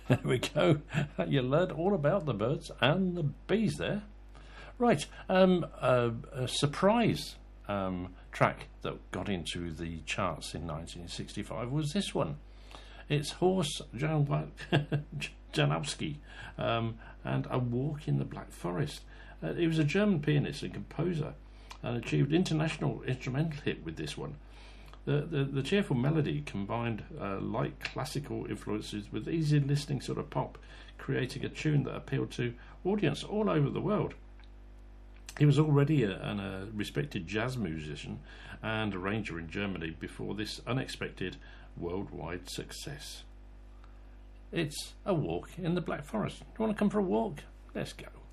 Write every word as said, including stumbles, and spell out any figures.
There we go. You learned all about the birds and the bees there. Right, um, uh, a surprise um, track that got into the charts in nineteen sixty-five was this one. It's Horst Janowski um, and A Walk in the Black Forest. Uh, he was a German pianist and composer and achieved international instrumental hit with this one. The, the, the cheerful melody combined uh, light classical influences with easy listening sort of pop, creating a tune that appealed to audience all over the world. He was already a, an, a respected jazz musician and arranger in Germany before this unexpected worldwide success. It's A Walk in the Black Forest. Do you want to come for a walk? Let's go.